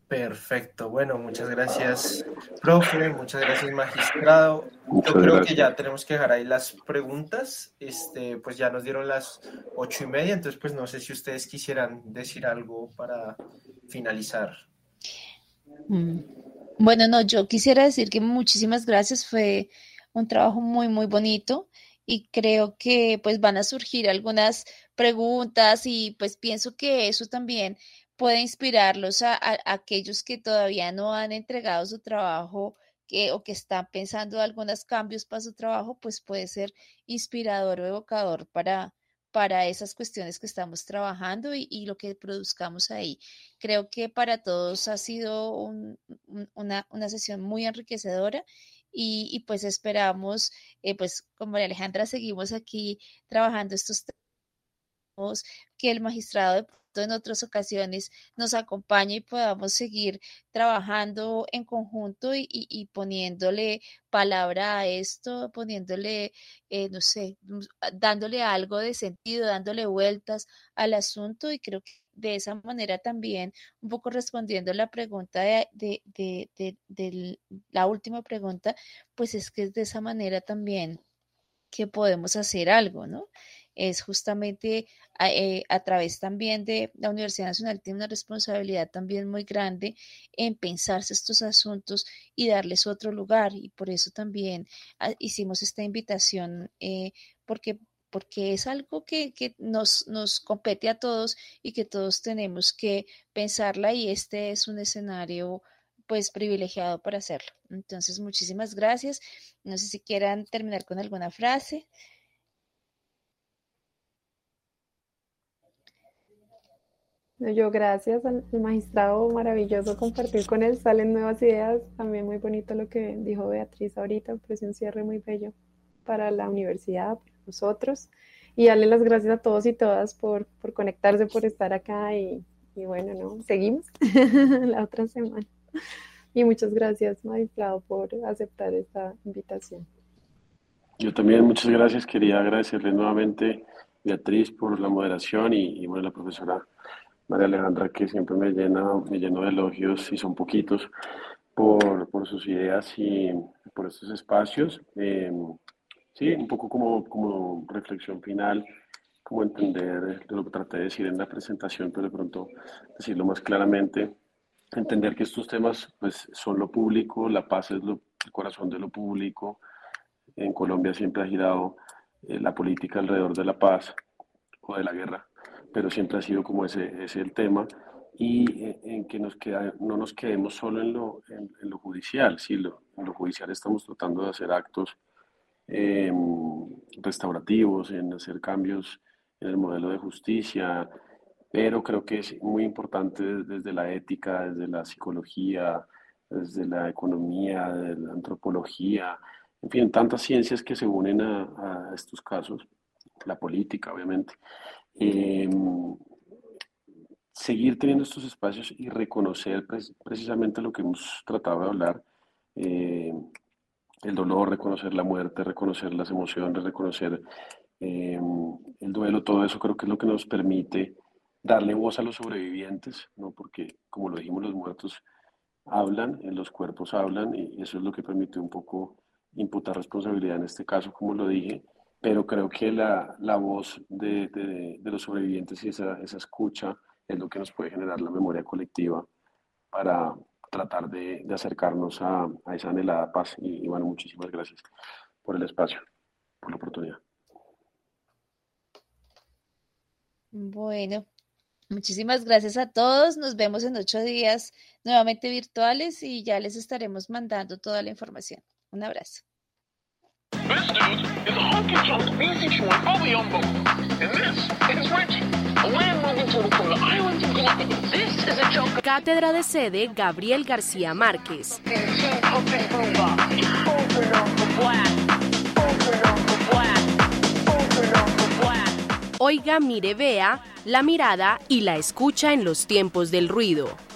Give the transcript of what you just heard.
Perfecto, bueno, muchas gracias, profe, muchas gracias, magistrado. Yo Muchas creo que gracias. ya tenemos que dejar ahí las preguntas. Pues ya nos dieron las 8:30, entonces pues no sé si ustedes quisieran decir algo para finalizar. Mm. Bueno, no, yo quisiera decir que muchísimas gracias, fue un trabajo muy, muy bonito y creo que pues van a surgir algunas preguntas y pues pienso que eso también puede inspirarlos a aquellos que todavía no han entregado su trabajo o que están pensando algunos cambios para su trabajo, pues puede ser inspirador o evocador para esas cuestiones que estamos trabajando y lo que produzcamos ahí. Creo que para todos ha sido una sesión muy enriquecedora y pues esperamos, pues con María Alejandra seguimos aquí trabajando estos temas, que el magistrado de pronto en otras ocasiones nos acompañe y podamos seguir trabajando en conjunto y poniéndole palabra a esto, poniéndole, no sé, dándole algo de sentido, dándole vueltas al asunto y creo que de esa manera también, un poco respondiendo a la pregunta de la última pregunta, pues es que es de esa manera también que podemos hacer algo, ¿no? Es justamente a través también de la Universidad Nacional tiene una responsabilidad también muy grande en pensarse estos asuntos y darles otro lugar y por eso también hicimos esta invitación porque porque es algo que nos compete a todos y que todos tenemos que pensarla y este es un escenario pues privilegiado para hacerlo. Entonces, muchísimas gracias. No sé si quieran terminar con alguna frase. No, yo gracias al magistrado, maravilloso compartir con él, salen nuevas ideas, también muy bonito lo que dijo Beatriz ahorita, pues un cierre muy bello para la universidad, para nosotros, y darle las gracias a todos y todas por conectarse, por estar acá y bueno, ¿no? Seguimos la otra semana. Y muchas gracias, magistrado, por aceptar esta invitación. Yo también, muchas gracias. Quería agradecerle nuevamente, Beatriz, por la moderación y bueno, la profesora María Alejandra, que siempre me lleno de elogios y son poquitos por sus ideas y por estos espacios. Sí, un poco como reflexión final, como entender lo que traté de decir en la presentación, pero de pronto decirlo más claramente, entender que estos temas pues, son lo público, la paz es el corazón de lo público. En Colombia siempre ha girado la política alrededor de la paz o de la guerra, pero siempre ha sido como ese el tema y en que no nos quedemos solo en lo judicial, sí, en lo judicial estamos tratando de hacer actos eh, restaurativos, en hacer cambios en el modelo de justicia, pero creo que es muy importante desde la ética, desde la psicología, desde la economía, desde la antropología, en fin, tantas ciencias que se unen a estos casos, la política, obviamente. Eh, Seguir teniendo estos espacios y reconocer precisamente lo que hemos tratado de hablar, eh, el dolor, reconocer la muerte, reconocer las emociones, reconocer eh, el duelo, todo eso creo que es lo que nos permite darle voz a los sobrevivientes, ¿no? Porque como lo dijimos, los muertos hablan, los cuerpos hablan y eso es lo que permite un poco imputar responsabilidad en este caso, como lo dije, pero creo que la voz de los sobrevivientes y esa escucha es lo que nos puede generar la memoria colectiva para tratar de acercarnos a esa anhelada paz. Y bueno, muchísimas gracias por el espacio, por la oportunidad. Bueno, muchísimas gracias a todos. Nos vemos en 8 días nuevamente virtuales y ya les estaremos mandando toda la información. Un abrazo. This dude is a honky-tonk BC-1 Umbo. And this is Reggie, a land-moving turtle from the islands of Galapagos. This is a joke. Cátedra de sede Gabriel García Márquez. Oiga, mire, vea, la mirada y la escucha en los tiempos del ruido.